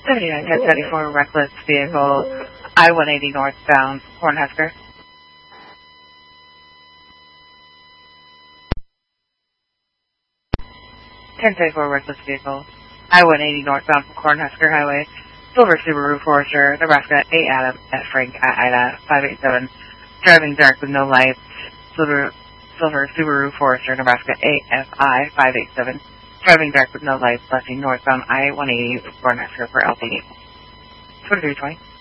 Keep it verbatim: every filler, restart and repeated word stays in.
seventy-nine ten seventy-four, reckless vehicle, I one eighty northbound, Cornhusker. ten seventy-four, reckless vehicle, I one eighty northbound from Cornhusker Highway, Silver Subaru Forester, Nebraska, eight Adam at Frank at Ida, five eight seven, driving dark with no lights, Silver, Silver Subaru Forester, Nebraska, eight F I, five eight seven, driving dark with no lights, lefting northbound I one eighty, Cornhusker for L P. twenty-three twenty.